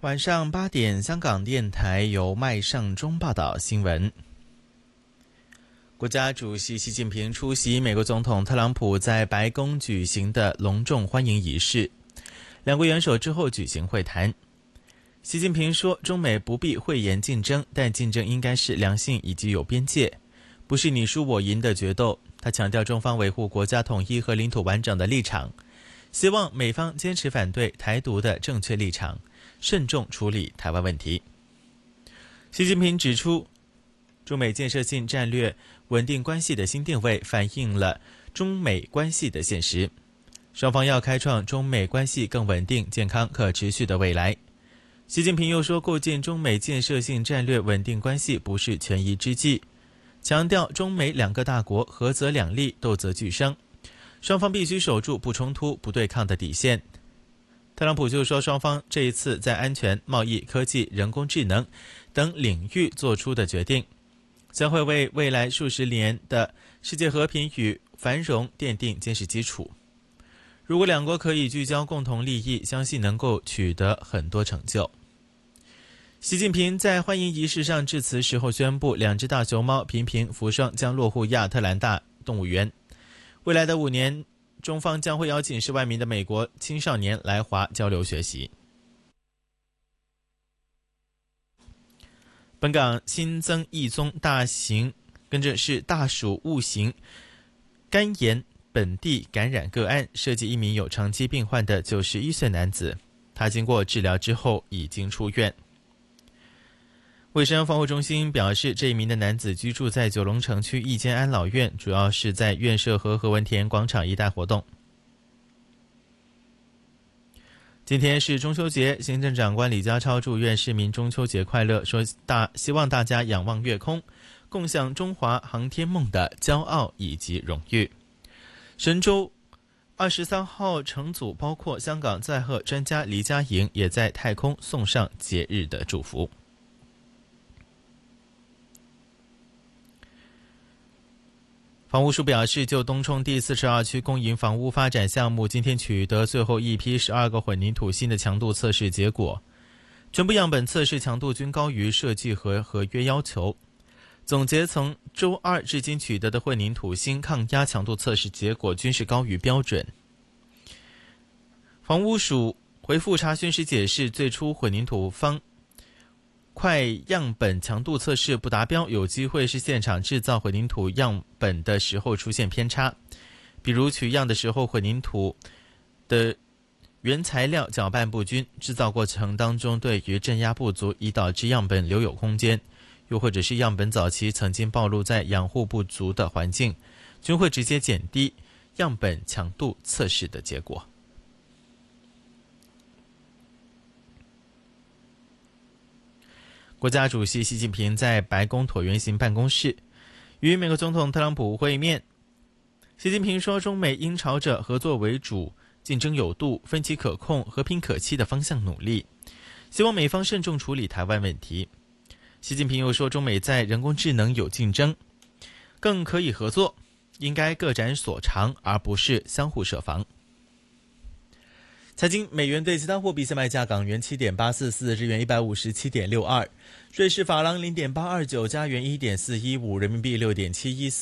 晚上8点，香港电台由麦尚中报道新闻。国家主席习近平出席美国总统特朗普在白宫举行的隆重欢迎仪式，两国元首之后举行会谈。习近平说，中美不必讳言竞争，但竞争应该是良性以及有边界，不是你输我赢的决斗。他强调中方维护国家统一和领土完整的立场，希望美方坚持反对台独的正确立场，慎重处理台湾问题。习近平指出，中美建设性战略稳定关系的新定位反映了中美关系的现实，双方要开创中美关系更稳定、健康、可持续的未来。习近平又说，构建中美建设性战略稳定关系不是权宜之计，强调中美两个大国合则两利，斗则俱伤，双方必须守住不冲突、不对抗的底线。特朗普就说，双方这一次在安全、贸易、科技、人工智能等领域做出的决定，将会为未来数十年的世界和平与繁荣奠定坚实基础。如果两国可以聚焦共同利益，相信能够取得很多成就。习近平在欢迎仪式上致辞时候宣布，两只大熊猫频频福双将落户亚特兰大动物园。未来的5年，中方将会邀请10万名的美国青少年来华交流学习。本港新增一宗大鼠戊型肝炎本地感染个案，涉及一名有长期病患的91岁男子，他经过治疗之后已经出院。卫生防护中心表示，这一名的男子居住在九龙城区一间安老院，主要是在院舍和何文田广场一带活动。今天是中秋节，行政长官李家超祝愿市民中秋节快乐，说希望大家仰望月空，共享中华航天梦的骄傲以及荣誉。神舟23号乘组包括香港载荷专家黎佳莹也在太空送上节日的祝福。房屋署表示，就东冲第42区公营房屋发展项目，今天取得最后一批12个混凝土芯的强度测试结果，全部样本测试强度均高于设计和合约要求。总结从周二至今取得的混凝土芯抗压强度测试结果均是高于标准。房屋署回复查询时解释，最初混凝土方块样本强度测试不达标，有机会是现场制造混凝土样本的时候出现偏差，比如取样的时候混凝土的原材料搅拌不均，制造过程当中对于镇压不足，以导致样本留有空间，又或者是样本早期曾经暴露在养护不足的环境，均会直接减低样本强度测试的结果。国家主席习近平在白宫椭圆形办公室与美国总统特朗普会面。习近平说，中美应朝着合作为主、竞争有度、分歧可控、和平可期的方向努力，希望美方慎重处理台湾问题。习近平又说，中美在人工智能有竞争，更可以合作，应该各展所长，而不是相互设防。财经，美元对其他货币现卖价：港元7.844，日元157.62，瑞士法郎0.829，加元1.415，人民币6.714。